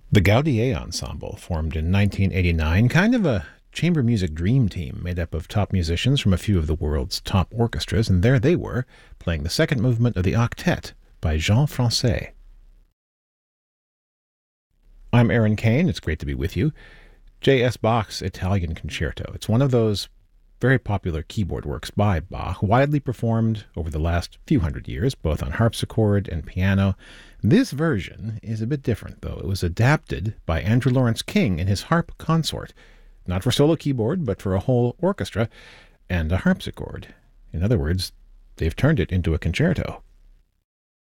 The Gaudier Ensemble, formed in 1989, kind of a chamber music dream team made up of top musicians from a few of the world's top orchestras, and there they were, playing the second movement of the Octet by Jean Francais. I'm Aaron Kane. It's great to be with you. J.S. Bach's Italian Concerto. It's one of those very popular keyboard works by Bach, widely performed over the last few hundred years, both on harpsichord and piano. This version is a bit different, though. It was adapted by Andrew Lawrence King in his harp consort, not for solo keyboard, but for a whole orchestra and a harpsichord. In other words, they've turned it into a concerto.